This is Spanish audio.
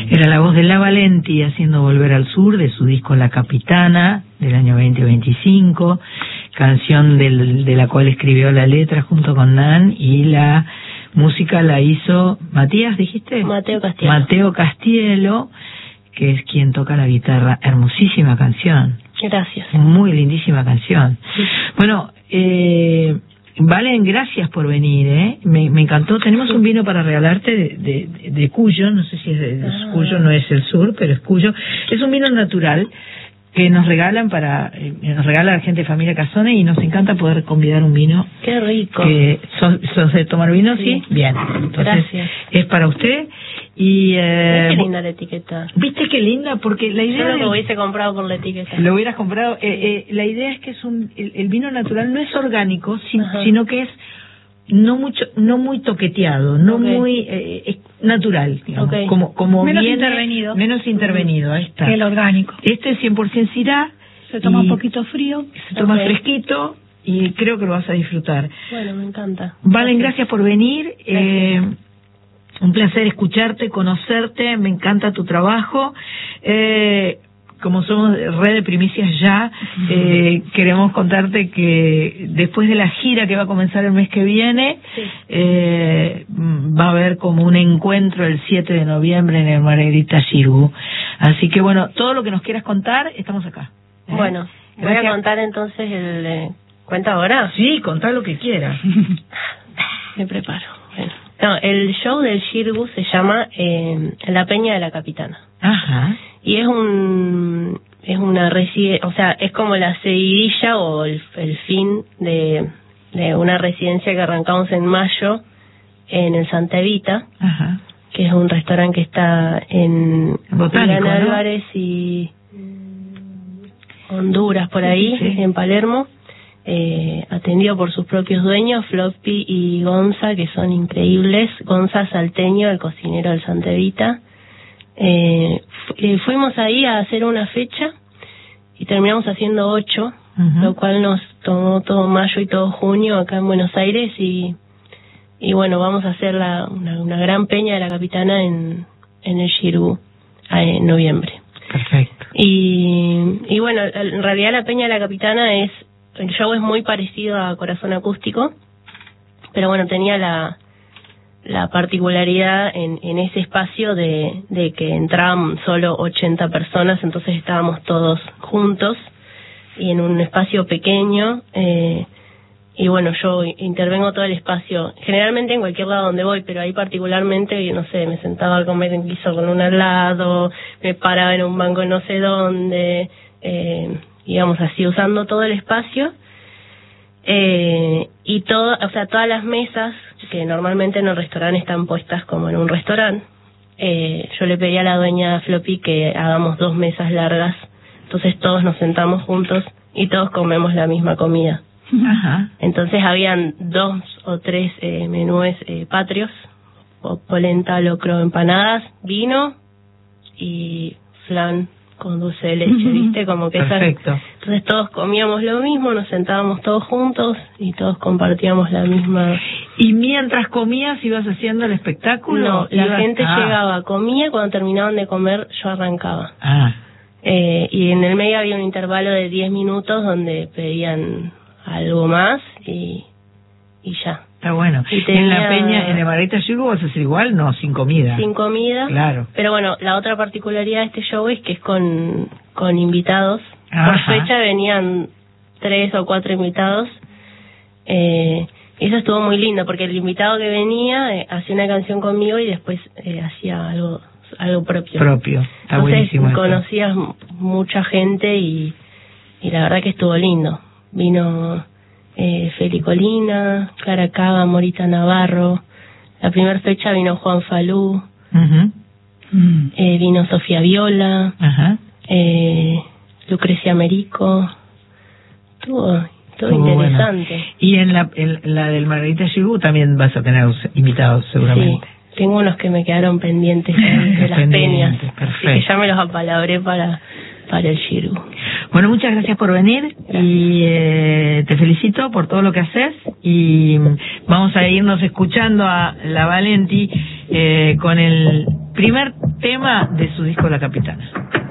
Era la voz de La Valenti haciendo Volver al Sur, de su disco La Capitana, del año 2025, canción de la cual escribió la letra junto con Nan, y la música la hizo Matías, ¿dijiste? Mateo Castielo. Mateo Castielo, que es quien toca la guitarra. Hermosísima canción. Gracias. Muy lindísima canción. Sí. Bueno, Valen, gracias por venir, ¿eh? Me encantó. Tenemos un vino para regalarte de Cuyo, no sé si es de Cuyo, no es el sur, pero es Cuyo. Es un vino natural que nos regalan nos regala la gente de Familia Casone, y nos encanta poder convidar un vino. Qué rico. Que ¿sos de tomar vino? Sí. Bien. Entonces, gracias. Es para usted. Y qué linda la etiqueta. ¿Viste qué linda? Porque la idea... Yo lo hubiese comprado por la etiqueta. Lo hubieras comprado. La idea es que el vino natural no es orgánico, sino que es no muy toqueteado, no muy es natural, digamos, como menos viene, intervenido. Menos intervenido, ahí está. Que el orgánico. Este es 100% Syrah. Se toma un poquito frío. Se toma fresquito, y creo que lo vas a disfrutar. Bueno, me encanta. Valen, gracias por venir. Un placer escucharte, conocerte, me encanta tu trabajo. Como somos Red de Primicias ya, queremos contarte que después de la gira que va a comenzar el mes que viene, va a haber como un encuentro el 7 de noviembre en el Margarita Xirgu. Así que bueno, todo lo que nos quieras contar, estamos acá. Bueno, voy a contar entonces el... ¿Cuenta ahora? Sí, contá lo que quieras. Me preparo. Bueno. No, el show del Xirgu se llama La Peña de la Capitana. Ajá. Y es una o sea, es como la seguidilla o el fin de una residencia que arrancamos en mayo en el Santa Evita. Ajá. Que es un restaurante que está en Botánico, Julián Álvarez y Honduras, por ahí, en Palermo. Atendido por sus propios dueños, Floppy y Gonza, que son increíbles. Gonza Salteño, el cocinero del Santa Evita. Fuimos ahí a hacer una fecha y terminamos haciendo 8, lo cual nos tomó todo mayo y todo junio acá en Buenos Aires, y bueno, vamos a hacer una gran peña de la Capitana en el Xirgu en noviembre. Perfecto. Y bueno, en realidad la peña de la Capitana el show es muy parecido a Corazón Acústico, pero bueno, tenía la particularidad en ese espacio de que entraban solo 80 personas, entonces estábamos todos juntos y en un espacio pequeño, y bueno, yo intervengo todo el espacio, generalmente en cualquier lado donde voy, pero ahí particularmente, no sé, me sentaba a comer en piso con un al lado, me paraba en un banco no sé dónde, digamos así, usando todo el espacio, y todas las mesas que normalmente en el restaurante están puestas como en un restaurante, yo le pedí a la dueña Floppy que hagamos 2 mesas largas, entonces todos nos sentamos juntos y todos comemos la misma comida. Ajá. Entonces habían 2 o 3 menúes patrios, polenta, locro, empanadas, vino y flan con dulce de leche, ¿viste? Como que perfecto. Entonces todos comíamos lo mismo, nos sentábamos todos juntos y todos compartíamos la misma... ¿Y mientras comías ibas haciendo el espectáculo? No, la gente llegaba, comía, cuando terminaban de comer yo arrancaba. Y en el medio había un intervalo de 10 minutos donde pedían algo más y ya. Está bueno. En la peña, en el Margarita Xirgu vas a hacer igual, no, sin comida. Sin comida. Claro. Pero bueno, la otra particularidad de este show es que es con invitados. Por fecha venían 3 o 4 invitados. Eso estuvo muy lindo porque el invitado que venía hacía una canción conmigo y después hacía algo propio. Está buenísimo. Entonces conocías mucha gente y la verdad que estuvo lindo. Vino Feli Colina, Clara Cava, Morita Navarro. La primera fecha vino Juan Falú. Vino Sofía Viola. Lucrecia Merico. Todo interesante. Bueno. Y en la del Margarita Xirgu también vas a tener invitados seguramente. Sí, tengo unos que me quedaron pendientes de las peñas. Perfecto. Así que ya me los apalabré para el Xirgu. Bueno, muchas gracias por venir. Gracias. Y te felicito por todo lo que haces, y vamos a irnos escuchando a La Valenti con el primer tema de su disco La Capitana.